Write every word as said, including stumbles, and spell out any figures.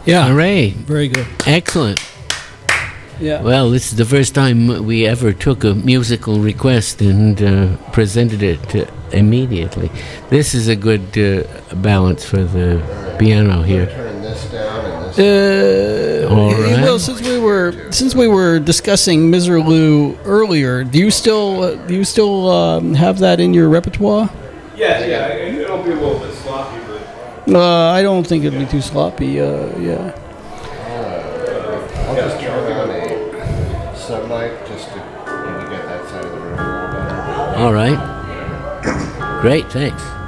Yeah. Hooray. Very good. Excellent. Yeah. Well, this is the first time we ever took a musical request and uh, presented it uh, immediately. This is a good uh, balance for the piano here. Turn this down and this. Uh, All right. Well, since we were since we were discussing Miserlou earlier, do you still uh, do you still um, have that in your repertoire? Yeah, yeah. It'll be a little bit sloppy, but Uh, I don't think it'd be too sloppy. Uh, yeah. I'll just turn on a sunlight just to maybe get that side of the room a little better. All right. Great, thanks.